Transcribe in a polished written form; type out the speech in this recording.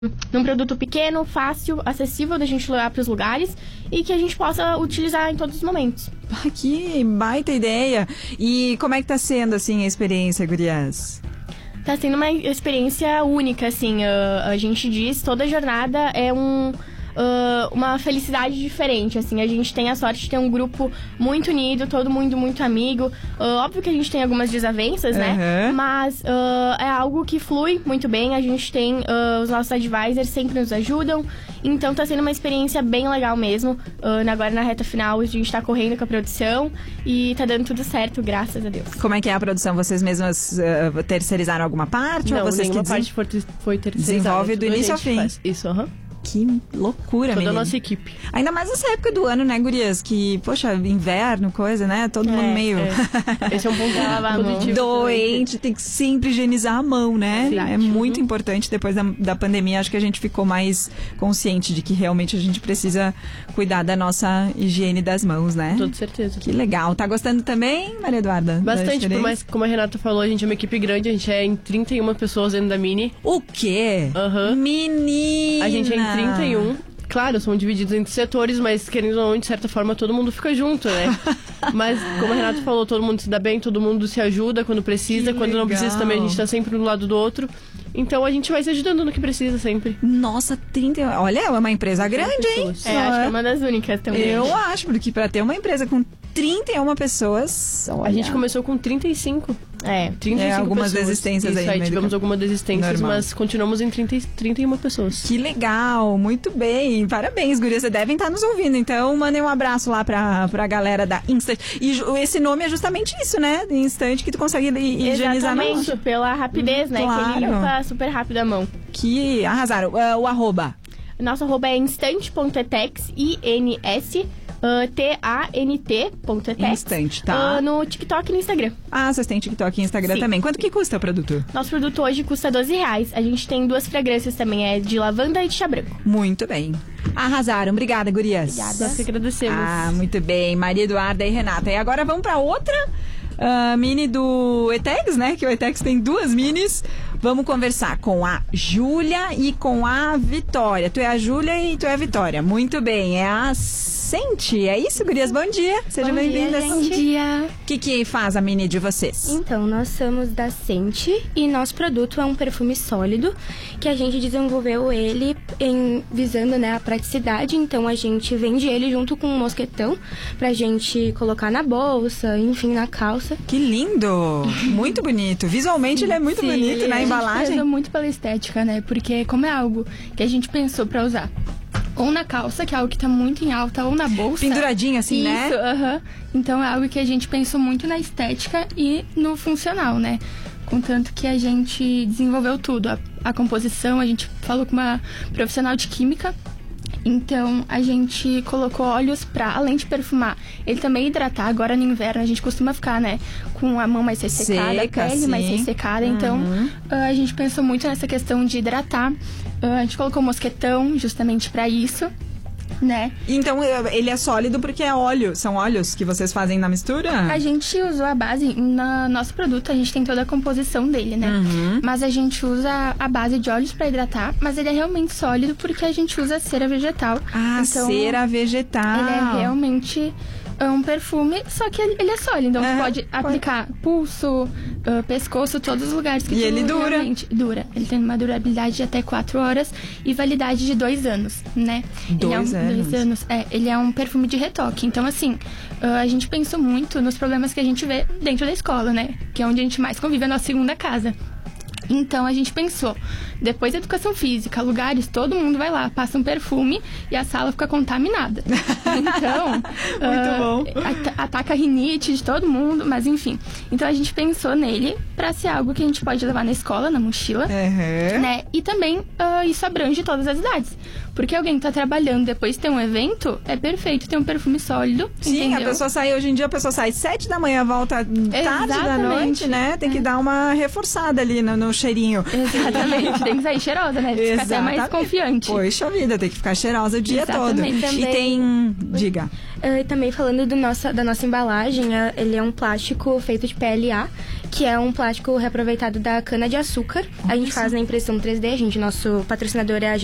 num produto pequeno, fácil, acessível da gente levar para os lugares e que a gente possa utilizar em todos os momentos. Que baita ideia! E como é que tá sendo, assim, a experiência, gurias? Tá sendo uma experiência única, assim, a gente diz, toda jornada é uma felicidade diferente, assim, a gente tem a sorte de ter um grupo muito unido, todo mundo muito amigo, óbvio que a gente tem algumas desavenças, né, mas é algo que flui muito bem, a gente tem, os nossos advisors sempre nos ajudam, então tá sendo uma experiência bem legal mesmo, agora na reta final a gente tá correndo com a produção e tá dando tudo certo, graças a Deus. Como é que é a produção? Vocês mesmas terceirizaram alguma parte? Não, ou vocês nenhuma parte foi terceirizada. Desenvolve do início ao fim. Isso, Que loucura, menina. Toda a nossa equipe. Ainda mais nessa época do ano, né, gurias? Que, poxa, inverno, coisa, né? Todo mundo meio... Esse é um ponto positivo. Doente, tem que sempre higienizar a mão, né? Sim. É muito importante. Depois da pandemia, acho que a gente ficou mais consciente de que realmente a gente precisa cuidar da nossa higiene das mãos, né? Com certeza. Que legal. Tá gostando também, Maria Eduarda? Bastante, por mais, como a Renata falou, a gente é uma equipe grande, a gente é em 31 pessoas dentro da Mini. O quê? Menina! A gente é em 31. Claro, são divididos entre setores, mas querendo ou não, de certa forma, todo mundo fica junto, né? Mas, como a Renata falou, todo mundo se dá bem, todo mundo se ajuda quando precisa, quando não precisa também, a gente tá sempre um do lado do outro. Então a gente vai se ajudando no que precisa sempre. Nossa, 30... Olha, é uma empresa grande, hein? Acho que é uma das únicas também. Eu acho, porque pra ter uma empresa com 31 pessoas... Olha. A gente começou com 35. 35 algumas pessoas. desistências Isso, aí. Tivemos algumas desistências, normal. mas continuamos em 31 pessoas. Que legal, muito bem. Parabéns, gurias. Vocês devem estar nos ouvindo. Então, mandem um abraço lá pra galera da Instant. E esse nome é justamente isso, né? Instant, que tu consegue higienizar na mão. Exatamente, pela rapidez, né? Claro. Que ele limpa super rápido a mão. Que arrasaram. O arroba. Nosso arroba é instant.etex, INS... TANT.etex. Instant, tá? No TikTok e no Instagram. Vocês têm TikTok e Instagram Sim. também. Quanto que custa o produto? Nosso produto hoje custa R$12. A gente tem 2 fragrâncias também, é de lavanda e de chá branco. Muito bem. Arrasaram. Obrigada, gurias. Obrigada. Nós que agradecemos. Muito bem. Maria Eduarda e Renata. E agora vamos pra outra mini do Etex, né? Que o Etex tem 2 minis. Vamos conversar com a Júlia e com a Vitória. Tu é a Júlia e tu é a Vitória. Muito bem. É a Sente. É isso, gurias? Bom dia. Sejam bem-vindas. Bom dia. O que faz a mini de vocês? Então, nós somos da Sente e nosso produto é um perfume sólido que a gente desenvolveu ele visando, né, a praticidade. Então, a gente vende ele junto com um mosquetão pra gente colocar na bolsa, enfim, na calça. Que lindo! Muito bonito. Visualmente ele é muito bonito na embalagem. A gente prezou muito pela estética, né? Porque como é algo que a gente pensou pra usar ou na calça, que é algo que tá muito em alta, ou na bolsa. Penduradinha assim, né? Isso, Então é algo que a gente pensou muito na estética e no funcional, né? Contanto que a gente desenvolveu tudo. A composição, a gente falou com uma profissional de química. Então, a gente colocou óleos pra, além de perfumar, ele também hidratar. Agora no inverno a gente costuma ficar, né, com a mão mais ressecada, a pele mais ressecada. Então, a gente pensou muito nessa questão de hidratar. A gente colocou mosquetão justamente pra isso, né? Então, ele é sólido porque é óleo. São óleos que vocês fazem na mistura? A gente usou a base, no nosso produto a gente tem toda a composição dele, né? Mas a gente usa a base de óleos pra hidratar, mas ele é realmente sólido porque a gente usa cera vegetal. Então, cera vegetal. Ele é realmente um perfume, só que ele é sólido. Então, você pode aplicar pulso, pescoço, todos os lugares que ele dura? Dura. Ele tem uma durabilidade de até 4 horas e validade de 2 anos, né? 2 anos? 2 anos. Ele é um perfume de retoque. Então, assim, a gente pensou muito nos problemas que a gente vê dentro da escola, né? Que é onde a gente mais convive, a nossa segunda casa. Então, a gente pensou, depois da educação física, lugares, todo mundo vai lá, passa um perfume e a sala fica contaminada. Então, muito bom. Ataca a rinite de todo mundo, mas enfim. Então, a gente pensou nele pra ser algo que a gente pode levar na escola, na mochila, né? E também, isso abrange todas as idades. Porque alguém que tá trabalhando depois de ter um evento, é perfeito ter um perfume sólido. Sim, entendeu? a pessoa sai, hoje em dia a pessoa sai 7 da manhã, volta tarde da noite, né? Tem que dar uma reforçada ali no cheirinho. Exatamente, tem que sair cheirosa, né? Fica até mais confiante. Poxa vida, tem que ficar cheirosa o dia todo. Também. E tem... Diga. Também falando da nossa embalagem, ele é um plástico feito de PLA. que é um plástico reaproveitado da cana-de-açúcar. A gente faz na impressão 3D, nosso patrocinador é a